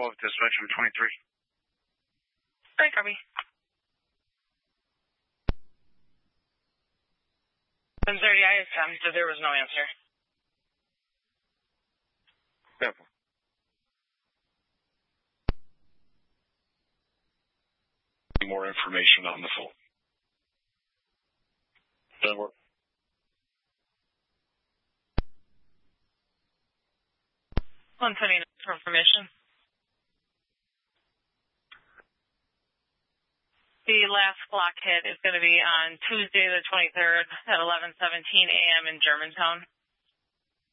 1012, dispatch from 23. Great, copy. 1030, I attempted. There was no answer. Careful. More information on the phone. Doesn't work. I'm sending for information. The last block hit is going to be on Tuesday the 23rd at 11:17 a.m. in Germantown.